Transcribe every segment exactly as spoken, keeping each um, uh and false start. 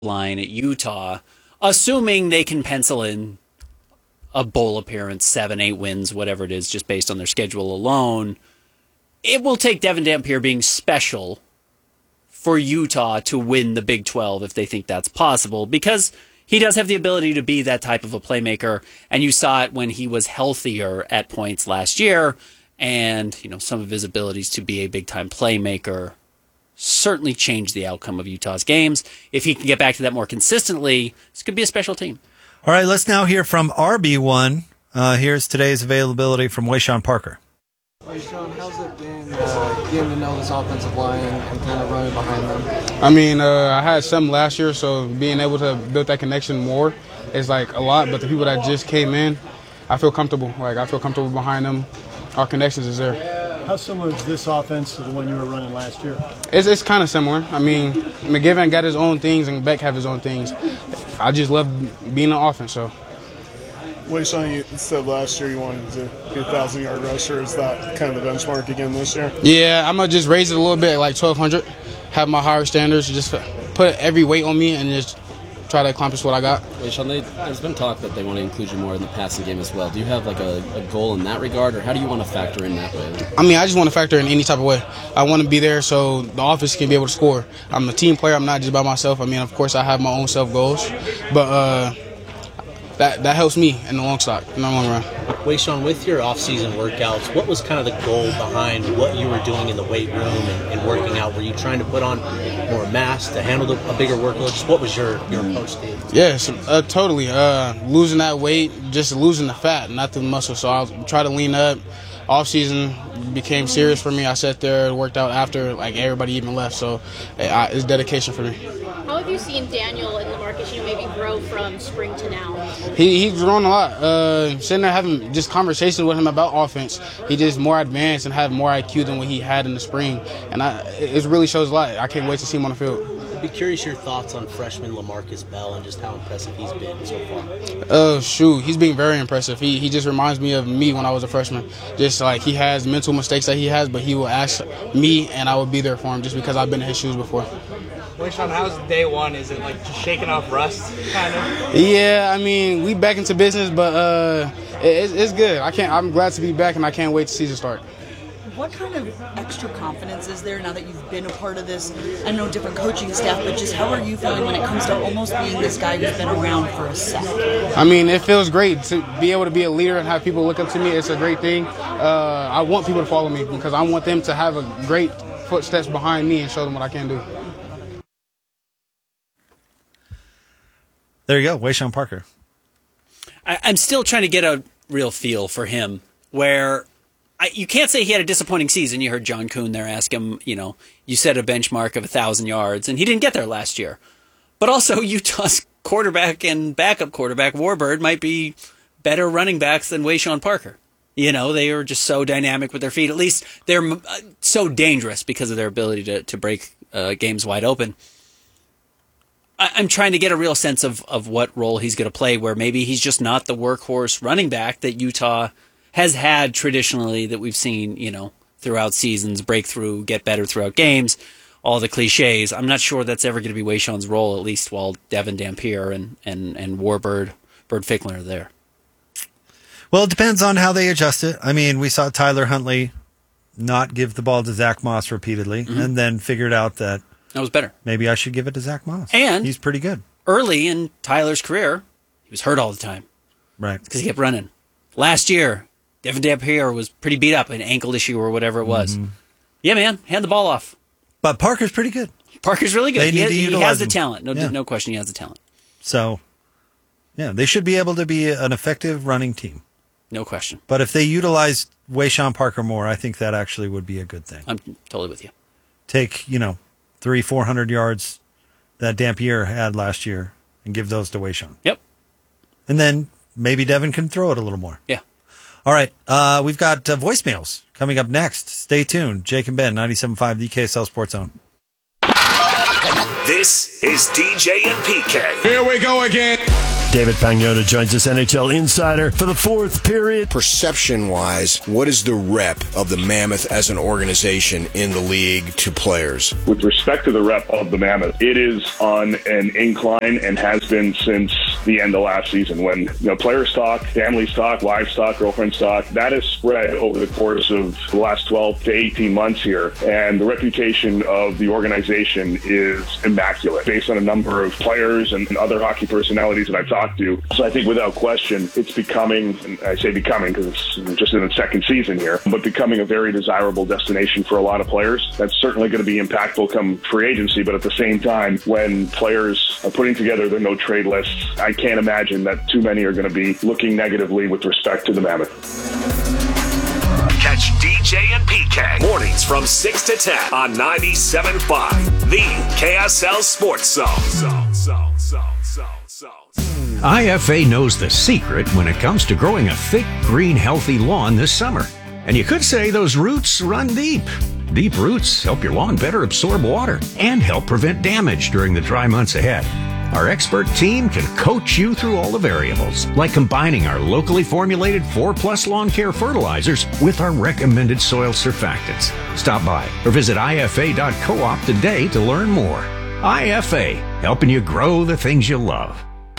line at Utah, assuming they can pencil in a bowl appearance, seven, eight wins, whatever it is, just based on their schedule alone. It will take Devin Dampier being special for Utah to win the Big twelve if they think that's possible, because he does have the ability to be that type of a playmaker, and you saw it when he was healthier at points last year, and you know some of his abilities to be a big-time playmaker certainly changed the outcome of Utah's games. If he can get back to that more consistently, this could be a special team. All right, let's now hear from R B one. Uh, here's today's availability from Wayshawn Parker. Wayshawn, how's it been uh, getting to know this offensive line and kind of running behind them? I mean, uh, I had some last year, so being able to build that connection more is like a lot. But the people that just came in, I feel comfortable. Like I feel comfortable behind them. Our connections is there. How similar is this offense to the one you were running last year? It's it's kind of similar. I mean, McGivern got his own things and Beck have his own things. I just love being an offense. So. Wayshawn, you said last year you wanted to be a thousand-yard rusher. Is that kind of the benchmark again this year? Yeah, I'm going to just raise it a little bit, like twelve hundred, have my higher standards, just put every weight on me and just try to accomplish what I got. Wayshawn, they, there's been talk that they want to include you more in the passing game as well. Do you have like a, a goal in that regard, or how do you want to factor in that way? I mean, I just want to factor in any type of way. I want to be there so the offense can be able to score. I'm a team player. I'm not just by myself. I mean, of course, I have my own self-goals, but uh, that that helps me in the long stock, in the long run. Wayshawn, with your off-season workouts, what was kind of the goal behind what you were doing in the weight room and, and working out? Were you trying to put on more mass to handle the, a bigger workload? Just what was your, your approach to it? Yes, uh, totally. Uh, losing that weight, just losing the fat, not the muscle. So I'll try to lean up. Off-season became serious for me. I sat there, worked out after like everybody even left. So I, it's dedication for me. How have you seen Daniel and LaMarcus, you know, maybe grow from spring to now? He he's grown a lot. Uh, sitting there having just conversations with him about offense, he just more advanced and have more I Q than what he had in the spring, and I, it really shows a lot. I can't wait to see him on the field. I'd be curious your thoughts on freshman LaMarcus Bell and just how impressive he's been so far. Uh, shoot, he's being very impressive. He he just reminds me of me when I was a freshman. Just like he has mental mistakes that he has, but he will ask me, and I will be there for him just because I've been in his shoes before. Wayshawn, how's day one? Is it like just shaking off rust, kind of? Yeah, I mean, we back into business, but uh, it, it's good. I can't. I'm glad to be back, and I can't wait to season start. What kind of extra confidence is there now that you've been a part of this? I know different coaching staff, but just how are you feeling when it comes to almost being this guy who's been around for a sec? I mean, it feels great to be able to be a leader and have people look up to me. It's a great thing. Uh, I want people to follow me because I want them to have a great footsteps behind me and show them what I can do. There you go, Wayshawn Parker. I, I'm still trying to get a real feel for him, where I, you can't say he had a disappointing season. You heard John Kuhn there ask him, you know, you set a benchmark of one thousand yards, and he didn't get there last year. But also, Utah's quarterback and backup quarterback, Warbird, might be better running backs than Wayshawn Parker. You know, they are just so dynamic with their feet. At least they're uh, so dangerous because of their ability to, to break uh, games wide open. I'm trying to get a real sense of, of what role he's going to play, where maybe he's just not the workhorse running back that Utah has had traditionally, that we've seen, you know, throughout seasons, breakthrough, get better throughout games, all the cliches. I'm not sure that's ever going to be Wayshawn's role, at least while Devin Dampier and, and, and Warbird, Bird Fickler are there. Well, it depends on how they adjust it. I mean, we saw Tyler Huntley not give the ball to Zach Moss repeatedly, mm-hmm. and then figured out that that was better. Maybe I should give it to Zach Moss. And he's pretty good. Early in Tyler's career, he was hurt all the time. Right. Because he kept running. Last year, Devin Dampier was pretty beat up, an ankle issue or whatever it was. Mm-hmm. Yeah, man, hand the ball off. But Parker's pretty good. Parker's really good. They he, need has, to he utilize has the him. talent. No, yeah. no question he has the talent. So, yeah, they should be able to be an effective running team. No question. But if they utilize Wayshawn Parker more, I think that actually would be a good thing. I'm totally with you. Take, you know, three, four hundred yards that Dampier had last year and give those to Wayshawn. Yep. And then maybe Devin can throw it a little more. Yeah. All right. Uh, we've got uh, voicemails coming up next. Stay tuned. Jake and Ben, ninety-seven point five, the K S L Sports Zone. This is D J and P K. Here we go again. David Pagnotta joins us, N H L insider, for the fourth period. Perception-wise, what is the rep of the Mammoth as an organization in the league to players? With respect to the rep of the Mammoth, it is on an incline and has been since the end of last season when, you know, players talk, families talk, wives talk, girlfriends talk. That has spread over the course of the last twelve to eighteen months here. And the reputation of the organization is immaculate based on a number of players and other hockey personalities that I've talked to. So I think without question, it's becoming, and I say becoming because it's just in its second season here, but becoming a very desirable destination for a lot of players. That's certainly going to be impactful come free agency, but at the same time, when players are putting together their no-trade lists, I can't imagine that too many are going to be looking negatively with respect to the Mammoth. Catch D J and P K mornings from six to ten on ninety-seven point five, the K S L Sports Zone. Zone, zone, zone, zone, zone. I F A knows the secret when it comes to growing a thick, green, healthy lawn this summer. And you could say those roots run deep. Deep roots help your lawn better absorb water and help prevent damage during the dry months ahead. Our expert team can coach you through all the variables, like combining our locally formulated four plus lawn care fertilizers with our recommended soil surfactants. Stop by or visit I F A dot coop today to learn more. I F A, helping you grow the things you love.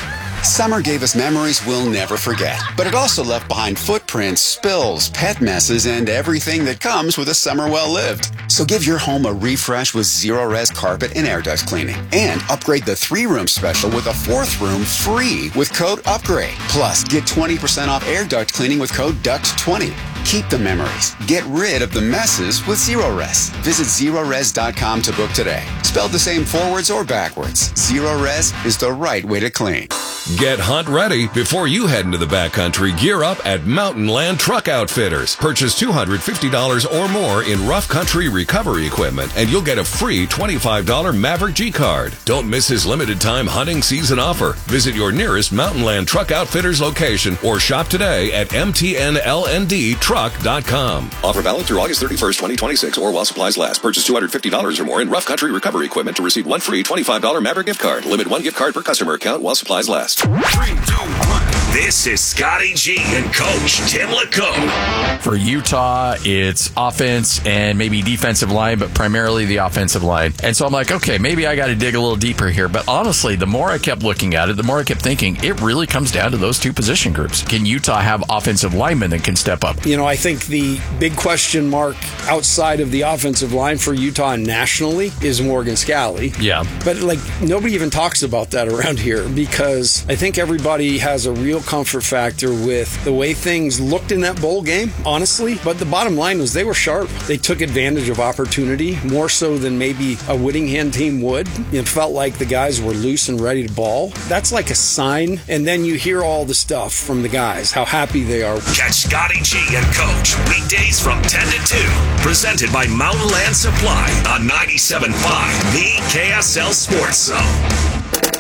Summer gave us memories we'll never forget, but it also left behind footprints, spills, pet messes, and everything that comes with a summer well-lived. So give your home a refresh with Zero-Res carpet and air duct cleaning, and upgrade the three-room special with a fourth room free with code UPGRADE. Plus, get twenty percent off air duct cleaning with code D U C T twenty. Keep the memories. Get rid of the messes with Zero-Res. Visit zero res dot com to book today. Spelled the same forwards or backwards, Zero-Res is the right way to clean. Get hunt ready before you head into the backcountry. Gear up at Mountain Land Truck Outfitters. Purchase two hundred fifty dollars or more in rough country recovery equipment, and you'll get a free twenty-five dollars Maverick G card. Don't miss his limited time hunting season offer. Visit your nearest Mountain Land Truck Outfitters location or shop today at M T N L N D truck dot com. Offer valid through August thirty-first, twenty twenty-six or while supplies last. Purchase two hundred fifty dollars or more in rough country recovery equipment to receive one free twenty-five dollars Maverick gift card. Limit one gift card per customer account while supplies last. Three, two, one. This is Scotty G and Coach Tim LaComb. For Utah, it's offense and maybe defensive line, but primarily the offensive line. And so I'm like, okay, maybe I got to dig a little deeper here. But honestly, the more I kept looking at it, the more I kept thinking, it really comes down to those two position groups. Can Utah have offensive linemen that can step up? You know, I think the big question mark outside of the offensive line for Utah nationally is Morgan Scalley. Yeah. But, like, nobody even talks about that around here because I think everybody has a real comfort factor with the way things looked in that bowl game, honestly. But the bottom line was they were sharp. They took advantage of opportunity more so than maybe a Whittingham team would. It felt like the guys were loose and ready to ball. That's like a sign. And then you hear all the stuff from the guys, how happy they are. Catch Scotty G and Coach weekdays from ten to two. Presented by Mountain Land Supply on ninety-seven point five, the K S L Sports Zone.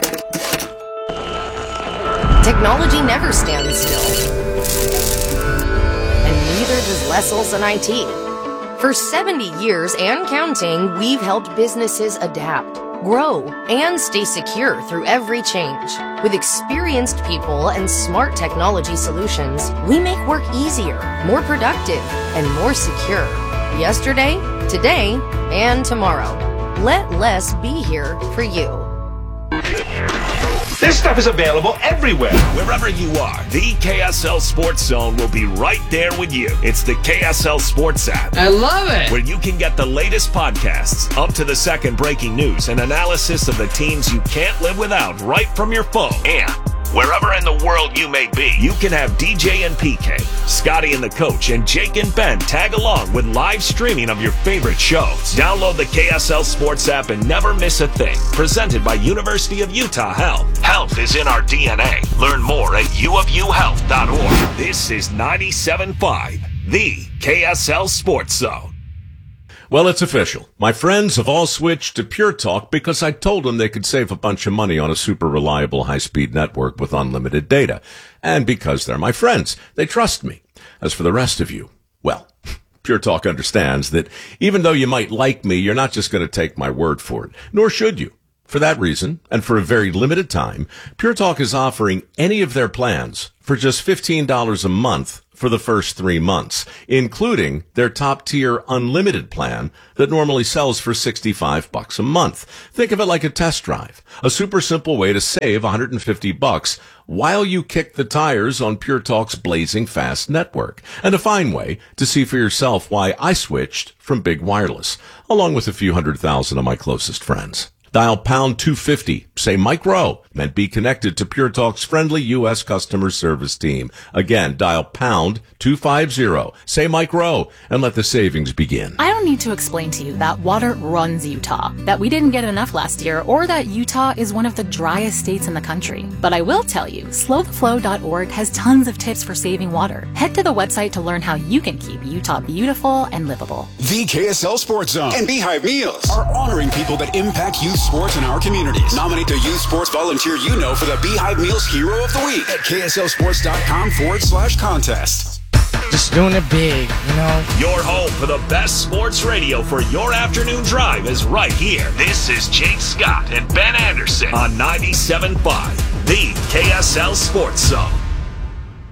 Technology never stands still. And neither does Les Olson I T. For seventy years and counting, we've helped businesses adapt, grow, and stay secure through every change. With experienced people and smart technology solutions, we make work easier, more productive, and more secure. Yesterday, today, and tomorrow. Let Les be here for you. This stuff is available everywhere. Wherever you are, the K S L Sports Zone will be right there with you. It's the K S L Sports app. I love it. Where you can get the latest podcasts, up to the second breaking news, and analysis of the teams you can't live without right from your phone. And wherever in the world you may be, you can have D J and P K, Scotty and the Coach, and Jake and Ben tag along with live streaming of your favorite shows. Download the K S L Sports app and never miss a thing. Presented by University of Utah Health. Health is in our D N A. Learn more at u of u health dot org. This is ninety-seven point five, the K S L Sports Zone. Well, it's official. My friends have all switched to Pure Talk because I told them they could save a bunch of money on a super reliable high-speed network with unlimited data. And because they're my friends, they trust me. As for the rest of you, well, Pure Talk understands that even though you might like me, you're not just going to take my word for it. Nor should you. For that reason, and for a very limited time, Pure Talk is offering any of their plans for just fifteen dollars a month for the first three months, including their top-tier unlimited plan that normally sells for sixty-five bucks a month. Think of it like a test drive, a super simple way to save one hundred fifty bucks while you kick the tires on Pure Talk's blazing fast network, and a fine way to see for yourself why I switched from big wireless, along with a few hundred thousand of my closest friends. Dial pound two fifty, say Mike Rowe, and be connected to Pure Talk's friendly U S customer service team. Again, dial pound two fifty, say Mike Rowe, and let the savings begin. I don't need to explain to you that water runs Utah, that we didn't get enough last year, or that Utah is one of the driest states in the country. But I will tell you, slow the flow dot org has tons of tips for saving water. Head to the website to learn how you can keep Utah beautiful and livable. The K S L Sports Zone and Beehive Meals are honoring people that impact youth sports in our communities. Nominate the youth sports volunteer you know for the Beehive Meals Hero of the Week at K S L sports dot com forward slash contest. Just doing it big, you know? Your home for the best sports radio for your afternoon drive is right here. This is Jake Scott and Ben Anderson on ninety-seven point five, the K S L Sports Zone.